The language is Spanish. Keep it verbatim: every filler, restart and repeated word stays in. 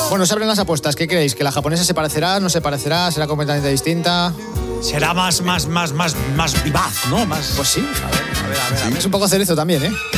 Bueno, se abren las apuestas. ¿Qué creéis? ¿Que la japonesa se parecerá, no se parecerá, será completamente distinta? Será más, más, más, más, más vivaz, ¿no? Más... Pues sí, a ver, a ver, a ver. Sí. A ver. Es un poco cerezo también, ¿eh?